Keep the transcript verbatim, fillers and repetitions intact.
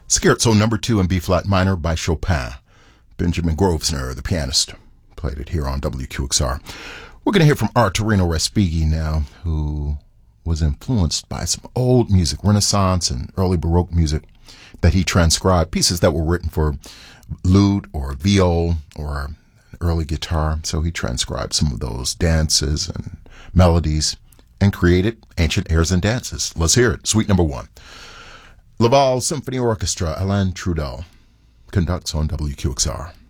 Scherzo number two in B-flat minor by Chopin. Benjamin Grosvenor, the pianist, played it here on W Q X R. We're going to hear from Arturino Respighi now, who was influenced by some old music, Renaissance and early Baroque music, that he transcribed, pieces that were written for lute or viol or an early guitar. So he transcribed some of those dances and melodies and created ancient airs and dances. Let's hear it. Suite number one. Laval Symphony Orchestra, Alain Trudel conducts on W Q X R.